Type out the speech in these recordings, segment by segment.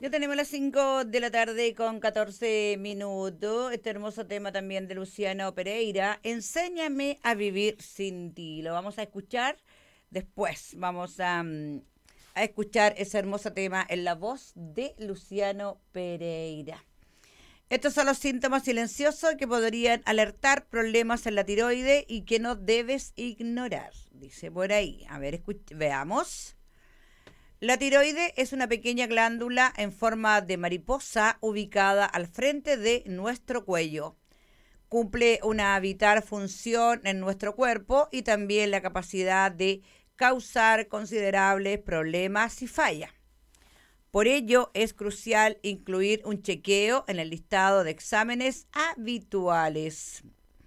Ya tenemos las 5 de la tarde con 14 minutos. Este hermoso tema también de Luciano Pereira. Enséñame a vivir sin ti. Lo vamos a escuchar después. Vamos a escuchar ese hermoso tema en la voz de Luciano Pereira. Estos son los síntomas silenciosos que podrían alertar problemas en la tiroide y que no debes ignorar. Dice por ahí. A ver, veamos. La tiroide es una pequeña glándula en forma de mariposa ubicada al frente de nuestro cuello. Cumple una vital función en nuestro cuerpo y también la capacidad de causar considerables problemas si falla. Por ello es crucial incluir un chequeo en el listado de exámenes habituales.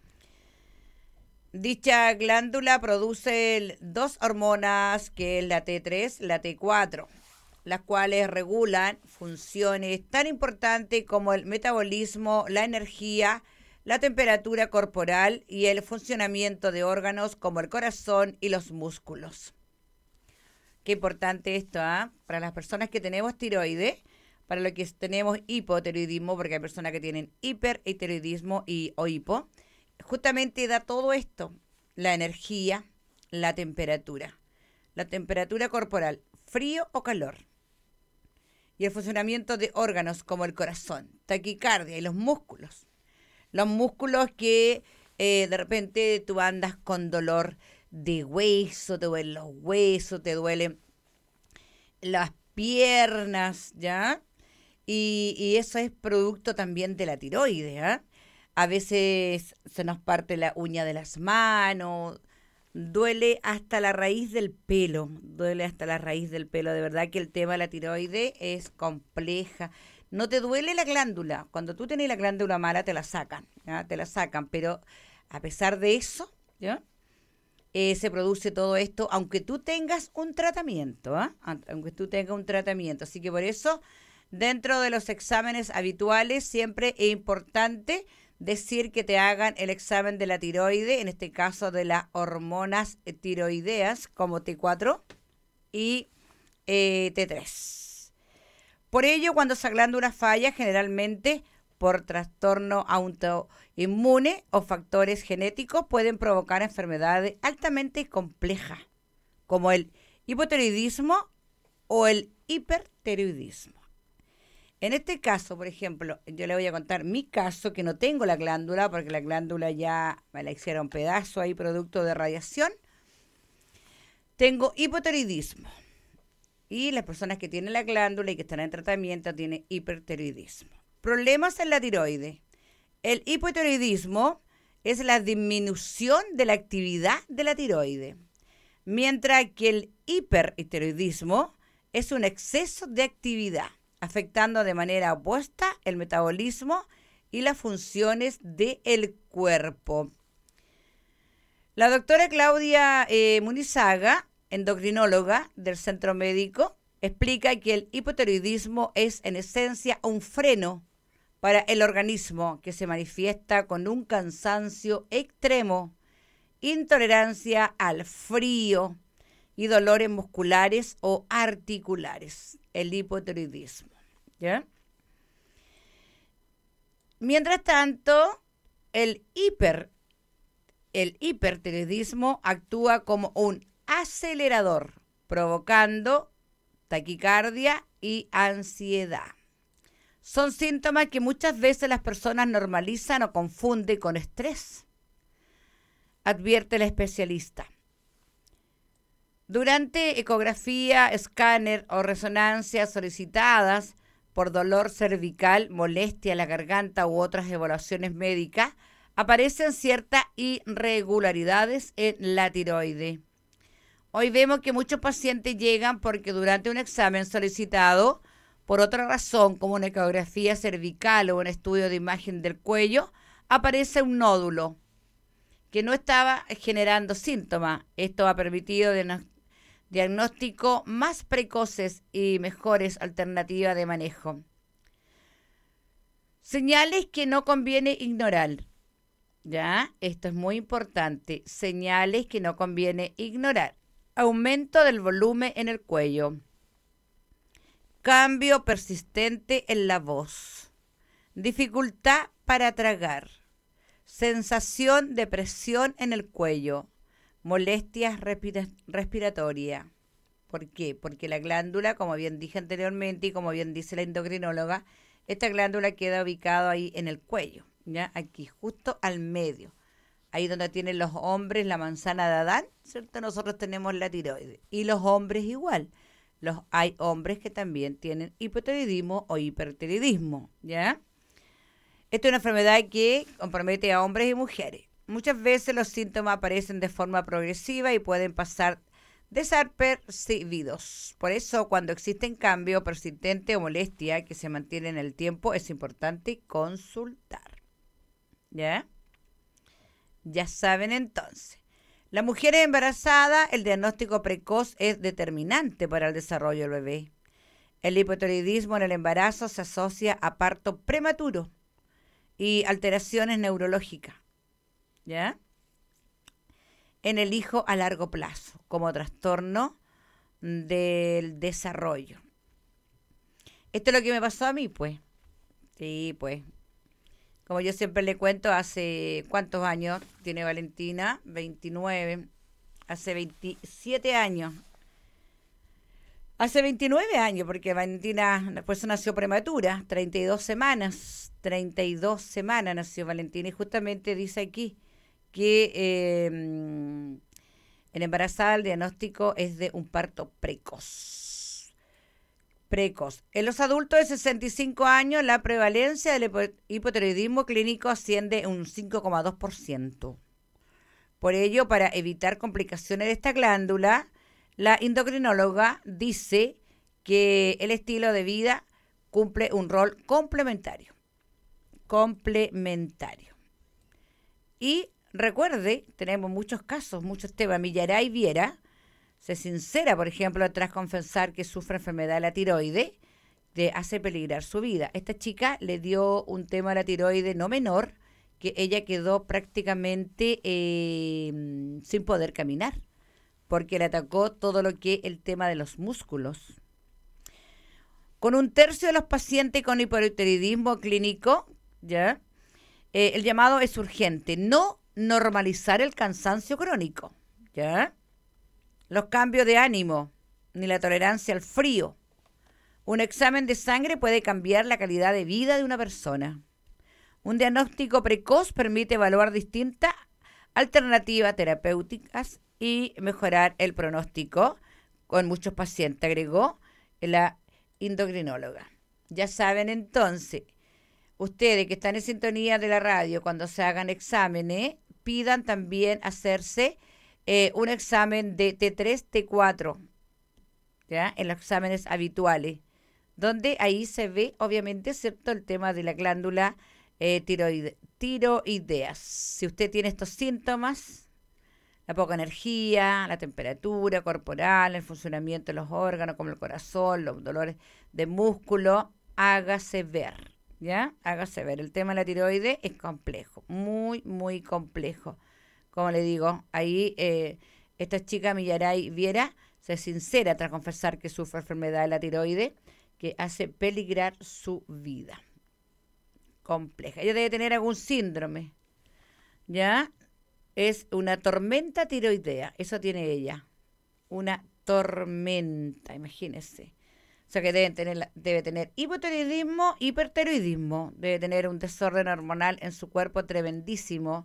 Dicha glándula produce dos hormonas, que es la T3, la T4, las cuales regulan funciones tan importantes como el metabolismo, la energía, la temperatura corporal y el funcionamiento de órganos como el corazón y los músculos. Qué importante esto, ¿eh? Para las personas que tenemos tiroides, para los que tenemos hipotiroidismo, porque hay personas que tienen hipertiroidismo o hipo. Justamente da todo esto, la energía, la temperatura corporal, frío o calor, y el funcionamiento de órganos como el corazón, taquicardia y los músculos. Los músculos que de repente tú andas con dolor de hueso, te duelen los huesos, te duelen las piernas, ¿ya? Y eso es producto también de la tiroides, ¿eh? A veces se nos parte la uña de las manos, duele hasta la raíz del pelo, de verdad que el tema de la tiroides es compleja. No te duele la glándula, cuando tú tenés la glándula mala te la sacan, ¿ya? Te la sacan, pero a pesar de eso, ¿ya? Se produce todo esto, aunque tú tengas un tratamiento, ¿eh? Aunque tú tengas un tratamiento, así que por eso dentro de los exámenes habituales siempre es importante decir que te hagan el examen de la tiroide, en este caso de las hormonas tiroideas como T4 y T3. Por ello, cuando esa glándula falla, generalmente por trastorno autoinmune o factores genéticos, pueden provocar enfermedades altamente complejas, como el hipotiroidismo o el hipertiroidismo. En este caso, por ejemplo, yo le voy a contar mi caso, que no tengo la glándula, porque la glándula ya me la hicieron pedazo ahí, producto de radiación. Tengo hipotiroidismo. Y las personas que tienen la glándula y que están en tratamiento tienen hipertiroidismo. Problemas en la tiroides. El hipotiroidismo es la disminución de la actividad de la tiroide, mientras que el hipertiroidismo es un exceso de actividad, afectando de manera opuesta el metabolismo y las funciones del cuerpo. La doctora Claudia Munizaga, endocrinóloga del Centro Médico, explica que el hipotiroidismo es en esencia un freno para el organismo que se manifiesta con un cansancio extremo, intolerancia al frío y dolores musculares o articulares, el hipotiroidismo, ¿ya? Mientras tanto, el hipertiroidismo actúa como un acelerador, provocando taquicardia y ansiedad. Son síntomas que muchas veces las personas normalizan o confunden con estrés, advierte el especialista. Durante ecografía, escáner o resonancia solicitadas por dolor cervical, molestia en la garganta u otras evaluaciones médicas, aparecen ciertas irregularidades en la tiroide. Hoy vemos que muchos pacientes llegan porque durante un examen solicitado por otra razón, como una ecografía cervical o un estudio de imagen del cuello, aparece un nódulo que no estaba generando síntomas. Esto ha permitido diagnósticos más precoces y mejores alternativas de manejo. Señales que no conviene ignorar. ¿Ya? Esto es muy importante. Señales que no conviene ignorar. Aumento del volumen en el cuello. cambio persistente en la voz, dificultad para tragar, sensación de presión en el cuello, molestias respiratorias. ¿Por qué? Porque la glándula, como bien dije anteriormente y como bien dice la endocrinóloga, esta glándula queda ubicada ahí en el cuello, ¿ya? Aquí, justo al medio. Ahí donde tienen los hombres la manzana de Adán, ¿cierto? Nosotros tenemos la tiroides. Y los hombres igual. Hay hombres que también tienen hipotiroidismo o hipertiroidismo, ¿ya? Esta es una enfermedad que compromete a hombres y mujeres. Muchas veces los síntomas aparecen de forma progresiva y pueden pasar desapercibidos. Por eso, cuando existen cambios persistentes o molestia que se mantienen en el tiempo, es importante consultar. ¿Ya? Ya saben entonces. Las mujeres embarazadas, el diagnóstico precoz es determinante para el desarrollo del bebé. El hipotiroidismo en el embarazo se asocia a parto prematuro y alteraciones neurológicas, ¿ya? En el hijo a largo plazo, como trastorno del desarrollo. Esto es lo que me pasó a mí, pues. Sí, pues. Como yo siempre le cuento, hace ¿cuántos años tiene Valentina? 29. Hace 27 años. Hace 29 años, porque Valentina después nació prematura, 32 semanas. 32 semanas nació Valentina y justamente dice aquí que en embarazada el diagnóstico es de un parto precoz. En los adultos de 65 años la prevalencia del hipotiroidismo clínico asciende un 5,2%. Por ello, para evitar complicaciones de esta glándula, la endocrinóloga dice que el estilo de vida cumple un rol complementario. Y recuerde, tenemos muchos casos, muchos temas. Millaray Viera se sincera, por ejemplo, tras confesar que sufre enfermedad de la tiroide, que hace peligrar su vida. Esta chica le dio un tema a la tiroide no menor, que ella quedó prácticamente sin poder caminar, porque le atacó todo lo que es el tema de los músculos. Con un tercio de los pacientes con hipotiroidismo clínico, ¿ya? El llamado es urgente, no normalizar el cansancio crónico, ¿ya? Los cambios de ánimo, ni la tolerancia al frío. Un examen de sangre puede cambiar la calidad de vida de una persona. Un diagnóstico precoz permite evaluar distintas alternativas terapéuticas y mejorar el pronóstico con muchos pacientes, agregó la endocrinóloga. Ya saben entonces, ustedes que están en sintonía de la radio, cuando se hagan exámenes, pidan también hacerse un examen de T3, T4, ¿ya? En los exámenes habituales, donde ahí se ve, obviamente, ¿cierto?, el tema de la glándula tiroideas. Si usted tiene estos síntomas, la poca energía, la temperatura corporal, el funcionamiento de los órganos como el corazón, los dolores de músculo, hágase ver, ¿ya? Hágase ver. El tema de la tiroides es complejo, muy, muy complejo. Como le digo, ahí esta chica Millaray Viera se sincera tras confesar que sufre enfermedad de la tiroides que hace peligrar su vida. Compleja. Ella debe tener algún síndrome, ¿ya? Es una tormenta tiroidea, eso tiene ella. Una tormenta, imagínense. O sea que debe tener hipotiroidismo, hipertiroidismo, debe tener un desorden hormonal en su cuerpo tremendísimo,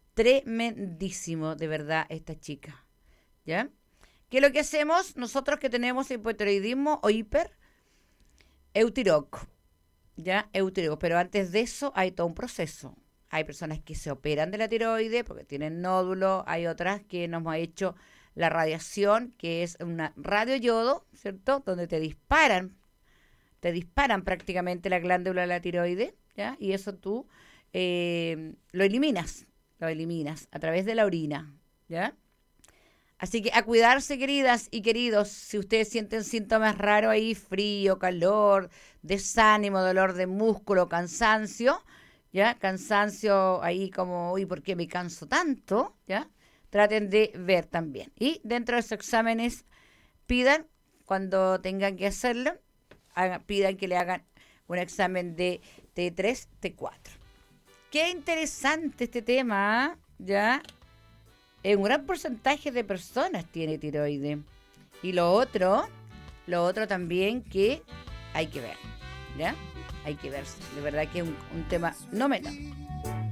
de verdad, esta chica, ¿ya? ¿Qué es lo que hacemos nosotros que tenemos hipotiroidismo o eutiroco, ¿ya? Eutiroco, pero antes de eso hay todo un proceso. Hay personas que se operan de la tiroides porque tienen nódulos, hay otras que nos hemos hecho la radiación, que es una radioyodo, ¿cierto? Donde te disparan prácticamente la glándula de la tiroides, ¿ya? Y eso tú lo eliminas a través de la orina, ¿ya? Así que a cuidarse, queridas y queridos, si ustedes sienten síntomas raros ahí, frío, calor, desánimo, dolor de músculo, cansancio, ¿ya? Cansancio ahí como, uy, ¿por qué me canso tanto? ¿Ya? Traten de ver también. Y dentro de esos exámenes pidan, cuando tengan que hacerlo, pidan que le hagan un examen de T3, T4. Qué interesante este tema, ¿ah? ¿Ya? Un gran porcentaje de personas tiene tiroides. Y lo otro también que hay que ver, ¿ya? Hay que ver, de verdad que es un tema no menor.